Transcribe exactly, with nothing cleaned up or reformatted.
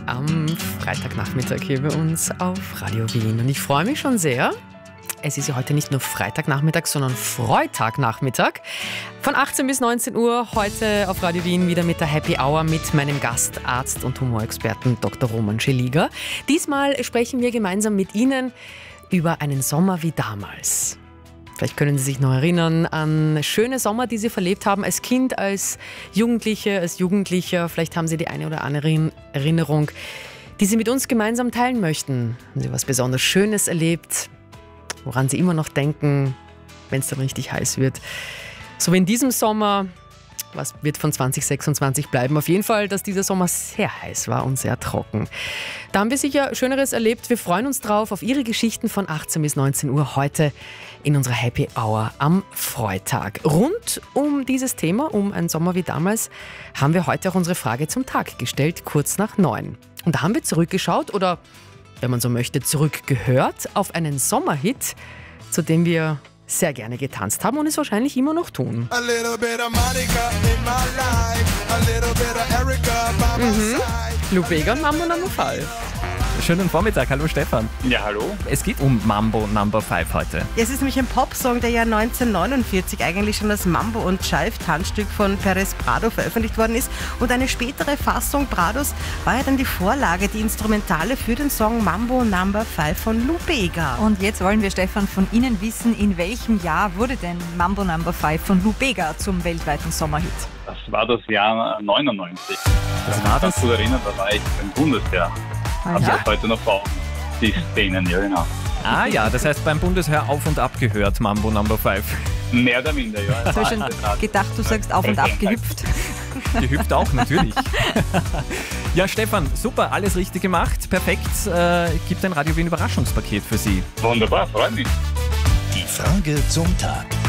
am Freitagnachmittag hier bei uns auf Radio Wien. Und ich freue mich schon sehr. Es ist ja heute nicht nur Freitagnachmittag, sondern Freitagnachmittag. Von achtzehn bis neunzehn Uhr heute auf Radio Wien wieder mit der Happy Hour mit meinem Gast, Arzt und Humorexperten Doktor Roman Scheliger. Diesmal sprechen wir gemeinsam mit Ihnen über einen Sommer wie damals. Vielleicht können Sie sich noch erinnern an schöne Sommer, die Sie verlebt haben als Kind, als Jugendliche, als Jugendlicher. Vielleicht haben Sie die eine oder andere Erinnerung, die Sie mit uns gemeinsam teilen möchten. Haben Sie was besonders Schönes erlebt, woran Sie immer noch denken, wenn es dann richtig heiß wird? So wie in diesem Sommer. Was wird von zwanzig sechsundzwanzig bleiben? Auf jeden Fall, dass dieser Sommer sehr heiß war und sehr trocken. Da haben wir sicher Schöneres erlebt. Wir freuen uns drauf auf Ihre Geschichten von achtzehn bis neunzehn Uhr heute in unserer Happy Hour am Freitag. Rund um dieses Thema, um einen Sommer wie damals, haben wir heute auch unsere Frage zum Tag gestellt, kurz nach neun. Und da haben wir zurückgeschaut oder, wenn man so möchte, zurückgehört auf einen Sommerhit, zu dem wir sehr gerne getanzt haben und es wahrscheinlich immer noch tun. Mhm. Lou Bega und Mambo Number Five. Schönen Vormittag, hallo Stefan. Ja, hallo. Es geht um Mambo Number Five heute. Es ist nämlich ein Popsong, der ja neunzehnhundertneunundvierzig eigentlich schon als Mambo- und Jive-Tanzstück von Perez Prado veröffentlicht worden ist. Und eine spätere Fassung Prados war ja dann die Vorlage, die Instrumentale für den Song Mambo Number Five von Lou Bega. Und jetzt wollen wir, Stefan, von Ihnen wissen, in welchem Jahr wurde denn Mambo Number Five von Lou Bega zum weltweiten Sommerhit? Das war das Jahr neunundneunzig. Das war das? Ich kann mich gut erinnern, da war ich beim Bundesheer. Hab ich das heute noch vor Augen. Die Szenen, ja genau. Ah ja, das heißt beim Bundesheer auf und ab gehört, Mambo Number Five. Mehr oder minder, ja. Ich habe schon gedacht, du sagst auf und ab gehüpft. Gehüpft auch, natürlich. Ja, Stefan, super, alles richtig gemacht. Perfekt. Äh, gibt ein Radio Wien Überraschungspaket für Sie. Wunderbar, freut mich. Die Frage zum Tag.